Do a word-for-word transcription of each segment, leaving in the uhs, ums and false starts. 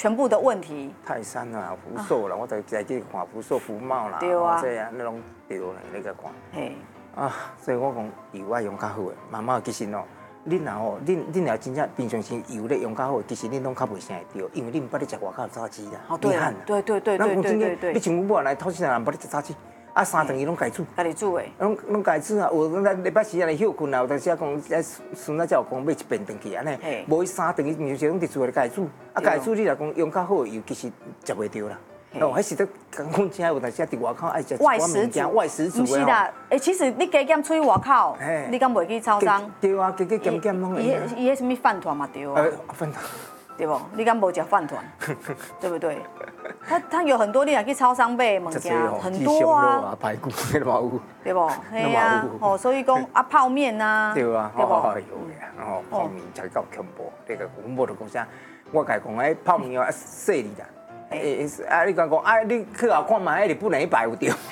全部的问题。 泰山啊，福寿啦，我就在去看福寿、福茂啦， 对啊， 这啊，那拢对落来那个看。 嘿， 啊，所以我讲油爱用较好诶，妈妈其实哦，恁若吼，恁恁若真正平常时油咧用较好，其实恁拢较袂啥会着，因为恁毋捌咧食外口早鸡啦， 哦对对对对对对对对， 你像阮母来透市人捌咧食早鸡。啊，三顿伊拢家煮， 家己煮诶， 拢拢家煮啊。有咱礼拜时啊来休困啊，有当时啊讲，哎，孙仔才有讲买一便顿去安尼。无伊三顿伊平时拢伫厝内家煮，啊家煮你若讲用较好油，其实食袂着啦。哦，迄是得讲讲真有，但是啊伫外口爱食外食族， 外食族不是啦，诶，其实你加减出去外口，你敢袂去超商？ 对啊，加加减减拢会。 伊伊迄什么饭团嘛对啊。 呃，饭团。 对不？你敢无食饭团？对不对？它它有很多，你若去超商买物件，很多啊。 排骨迄嘛有。 对不？嘿啊，哦，所以讲啊，泡面啊。 对啊， 对不？ 有呀，哦，泡面食到恐怖，那个阮某就讲啥，我甲伊讲，哎，泡面啊，细哩啦。诶，啊，你讲讲，啊，你去后看嘛，迄日本那一排有着。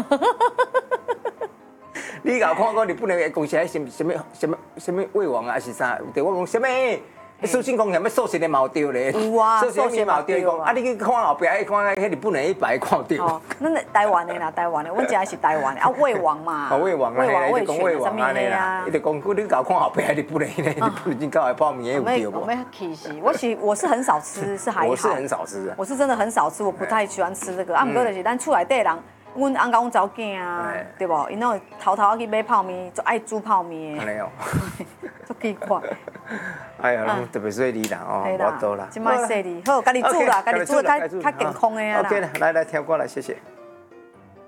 你后看过日本那公司迄什么什么什么什么胃王啊，还是啥？对我讲什么？苏信讲什么寿司的毛丢咧？ 有啊， 寿司的毛丢讲，啊，你去看后壁，看迄日本那一排看到。 哦，咱台湾的啦，台湾的，阮食的是台湾的啊，胃王嘛。 啊，胃王啊， 胃王胃泉胃王安尼啦。伊就讲，你搞看后壁日本的，日本已经搞来泡面有丢无？ 我们气死，我是我是很少吃，是还好。 我是很少吃啊。 我是真的很少吃，我不太喜欢吃这个。啊，不过就是咱厝内底人。阮翁甲阮查某囝啊，对无？因拢偷偷去买泡面，就爱煮泡面。 安尼哦， 足奇怪。 哎呀，拢特别细腻啦，哦，我多啦。 即摆细腻，好，家己煮啦，家己煮较较健康的啊啦。 OK 啦，来来挑过来，谢谢。